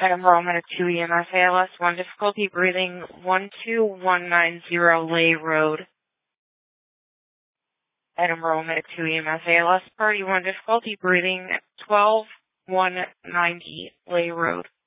Item enrollment at 2 EMS ALS 1, difficulty breathing 12190 Lay Road. Item enrollment at 2 EMS ALS Party 1, difficulty breathing 12190 Lay Road.